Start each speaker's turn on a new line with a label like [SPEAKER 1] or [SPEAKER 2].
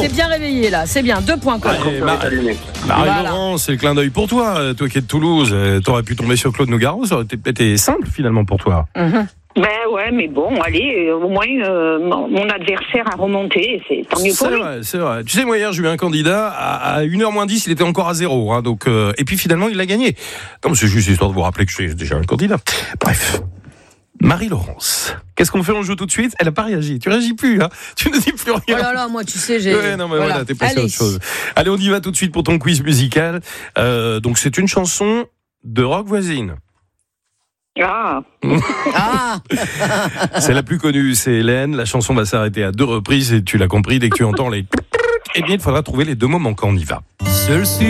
[SPEAKER 1] t'es bien réveillé là, c'est bien. 2 points quand même.
[SPEAKER 2] Marie-Laurence, c'est le clin d'œil pour toi. Toi qui es de Toulouse, t'aurais pu tomber sur Claude Nougaro, ça aurait été simple finalement pour toi.
[SPEAKER 3] Ben ouais, mais bon, allez, au moins mon adversaire a remonté, c'est tant mieux pour lui.
[SPEAKER 2] C'est vrai. Tu sais, moi hier j'ai eu un candidat à 1h moins 10, il était encore à 0. Hein, donc, et puis finalement il l'a gagné. Non, c'est juste histoire de vous rappeler que je suis déjà un candidat. Bref. Marie-Laurence, qu'est-ce qu'on fait? On joue tout de suite? Elle n'a pas réagi. Tu réagis plus, hein? Tu ne dis plus rien.
[SPEAKER 1] Oh là là, moi tu sais, j'ai...
[SPEAKER 2] Ouais, non mais voilà, t'es passé à autre chose. Allez, on y va tout de suite pour ton quiz musical. Donc c'est une chanson de rock voisine.
[SPEAKER 3] Ah.
[SPEAKER 2] C'est la plus connue, c'est Hélène. La chanson va s'arrêter à 2 reprises et tu l'as compris, dès que tu entends les... Eh bien, il faudra trouver les 2 mots manquants. On y va. Seul